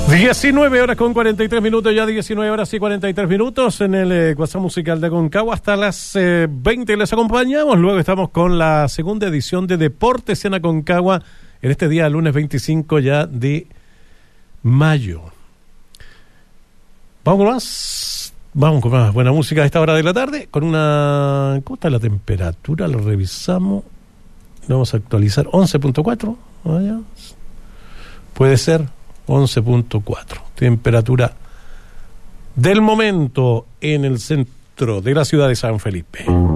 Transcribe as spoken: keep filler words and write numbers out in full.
diecinueve horas con cuarenta y tres minutos, ya diecinueve horas y cuarenta y tres minutos en el eh, WhatsApp musical de Aconcagua. Hasta las eh, veinte les acompañamos. Luego estamos con la segunda edición de Deportes en Aconcagua en este día, lunes veinticinco ya de mayo. Vamos con más. Vamos con más buena música a esta hora de la tarde. Con una. ¿Cómo está la temperatura? Lo revisamos. Lo vamos a actualizar. once punto cuatro. Puede ser. once punto cuatro. Temperatura del momento en el centro de la ciudad de San Felipe.